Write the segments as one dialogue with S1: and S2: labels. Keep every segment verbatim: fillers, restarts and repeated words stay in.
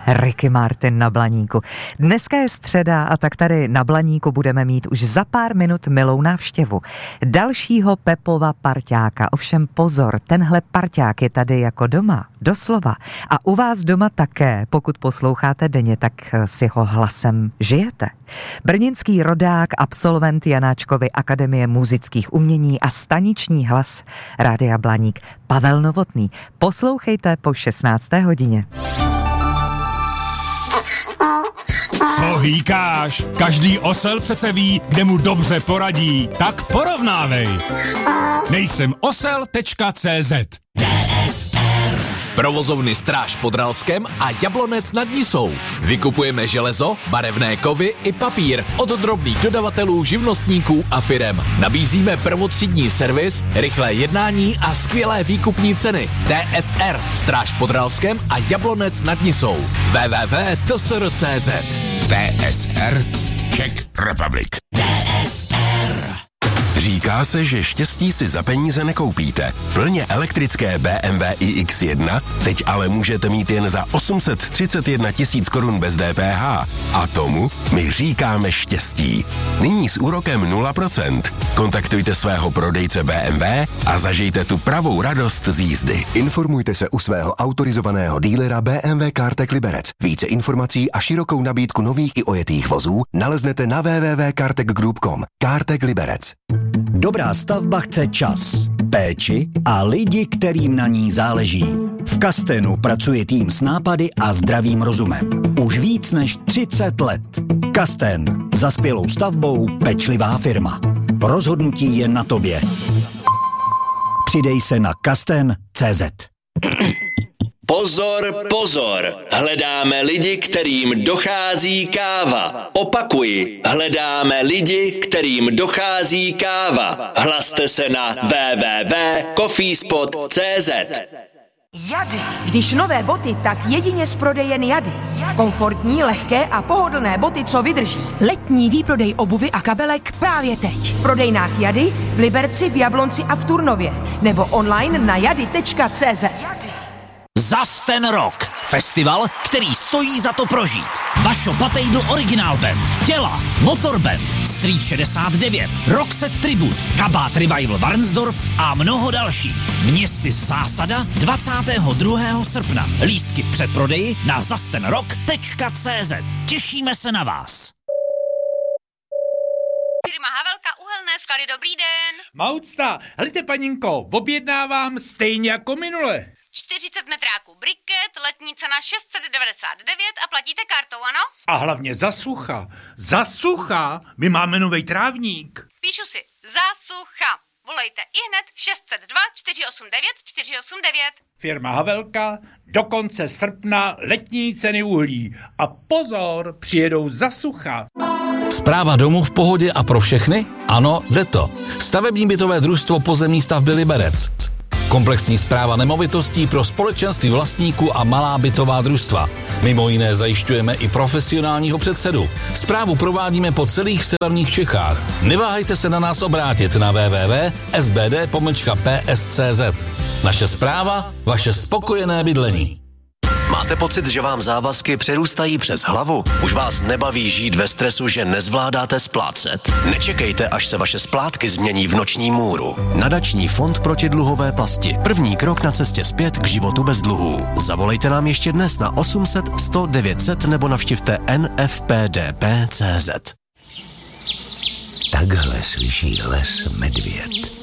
S1: Ricky Martin na Blaníku. Dneska je středa a tak tady na Blaníku budeme mít už za pár minut milou návštěvu. Dalšího Pepova parťáka. Ovšem pozor, tenhle parťák je tady jako doma, doslova. A u vás doma také, pokud posloucháte denně, tak si ho hlasem žijete. Brněnský rodák, absolvent Janáčkovy akademie muzických umění a staniční hlas Rádia Blaník Pavel Novotný. Poslouchejte po šestnácté hodině.
S2: Co hýkáš? Každý osel přece ví, kde mu dobře poradí. Tak porovnávej. Nejsem osel tečka cé zet.
S3: Provozovny Stráž pod Ralskem a Jablonec nad Nisou. Vykupujeme železo, barevné kovy i papír od drobných dodavatelů, živnostníků a firem. Nabízíme prvotřídní servis, rychlé jednání a skvělé výkupní ceny. T S R, Stráž pod Ralskem a Jablonec nad Nisou. w w w tečka t s r tečka c z.
S2: T S R Czech Republic.
S3: T S R.
S4: Říká se, že štěstí si za peníze nekoupíte. Plně elektrické B M W i X jedna teď ale můžete mít jen za osm set třicet jedna tisíc korun bez D P H. A tomu my říkáme štěstí. Nyní s úrokem nula procent. Kontaktujte svého prodejce B M W a zažijte tu pravou radost z jízdy.
S5: Informujte se u svého autorizovaného dílera B M W CarTech Liberec. Více informací a širokou nabídku nových i ojetých vozů naleznete na w w w tečka cartech group tečka com. CarTech Liberec.
S6: Dobrá stavba chce čas, péči a lidi, kterým na ní záleží. V Kastenu pracuje tým s nápady a zdravým rozumem. Už víc než třicet let. Kasten. Za skvělou stavbou pečlivá firma. Rozhodnutí je na tobě. Přidej se na kasten tečka cé zet.
S7: Pozor, pozor, hledáme lidi, kterým dochází káva. Opakuji, hledáme lidi, kterým dochází káva. Hlaste se na w w w tečka coffeespot tečka cé zet.
S8: Jady. Když nové boty, tak jedině z prodejen Jady. Komfortní, lehké a pohodlné boty, co vydrží. Letní výprodej obuvy a kabelek právě teď. V prodejnách Jady, v Liberci, v Jablonci a v Turnově. Nebo online na jady tečka cé zet.
S9: Zas ten rok. Festival, který stojí za to prožít. Vašo Patejdl Original Band, Těla, Motor Band, Street šedesát devět, Roxette Tribute, Kabát Revival Varnsdorf a mnoho dalších. Městy Zásada dvacátého druhého srpna. Lístky v předprodeji na zastenrok tečka cé zet. Těšíme se na vás.
S10: Firma Havelka Uhelné sklady, dobrý den.
S11: Maucta, helejte paninko, objednávám stejně jako minule.
S10: čtyřicet metráků briket, letní cena šest set devadesát devět a platíte kartou, ano?
S11: A hlavně za sucha. Za sucha? My máme novej trávník.
S10: Píšu si, za sucha. Volejte ihned šest set dva čtyři osm devět čtyři osm devět.
S11: Firma Havelka, do konce srpna letní ceny uhlí. A pozor, přijedou za sucha.
S12: Správa domu v pohodě a pro všechny? Ano, jde to. Stavební bytové družstvo Pozemní stavby Liberec. Komplexní správa nemovitostí pro společenství vlastníků a malá bytová družstva. Mimo jiné zajišťujeme i profesionálního předsedu. Správu provádíme po celých severních Čechách. Neváhejte se na nás obrátit na w w w tečka s b d pomlčka p s tečka c z. Naše správa, vaše spokojené bydlení.
S13: Máte pocit, že vám závazky přerůstají přes hlavu? Už vás nebaví žít ve stresu, že nezvládáte splácet? Nečekejte, až se vaše splátky změní v noční můru. Nadační fond proti dluhové pasti. První krok na cestě zpět k životu bez dluhů. Zavolejte nám ještě dnes na osm set sto devět set nebo navštivte n f p d p tečka c z.
S14: Takhle slyší les medvěd.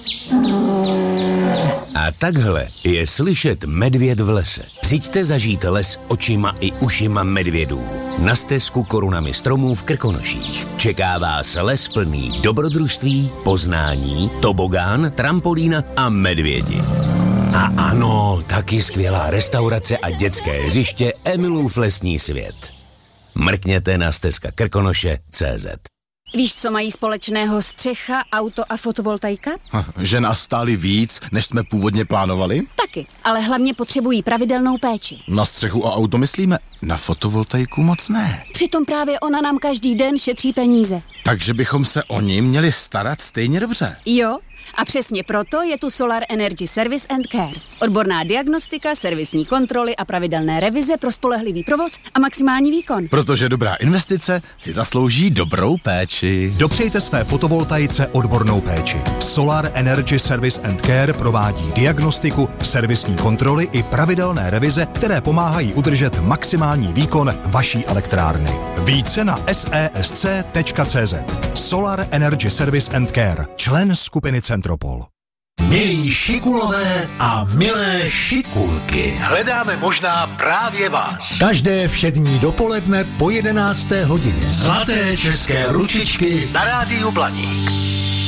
S14: A takhle je slyšet medvěd v lese. Přijďte zažít les očima i ušima medvědů. Na stezku korunami stromů v Krkonoších. Čeká vás les plný dobrodružství, poznání, tobogán, trampolína a medvědi. A ano, taky skvělá restaurace a dětské hřiště Emilův lesní svět. Mrkněte na stezka krkonoše tečka cé zet.
S15: Víš, co mají společného střecha, auto a fotovoltaika?
S16: Že nás stáli víc, než jsme původně plánovali?
S15: Taky, ale hlavně potřebují pravidelnou péči.
S16: Na střechu a auto myslíme, na fotovoltaiku moc ne.
S15: Přitom právě ona nám každý den šetří peníze.
S16: Takže bychom se o ní měli starat stejně dobře.
S15: Jo, A přesně proto je tu Solar Energy Service and Care. Odborná diagnostika, servisní kontroly a pravidelné revize pro spolehlivý provoz a maximální výkon.
S16: Protože dobrá investice si zaslouží dobrou péči.
S17: Dopřejte své fotovoltaice odbornou péči. Solar Energy Service and Care provádí diagnostiku, servisní kontroly i pravidelné revize, které pomáhají udržet maximální výkon vaší elektrárny. Více na s e s c tečka c z. Solar Energy Service and Care, člen skupiny Centropol.
S18: Milí šikulové a milé šikulky, hledáme možná právě vás. Každé všední dopoledne po jedenácté hodině. Zlaté české ručičky na rádiu Blaník.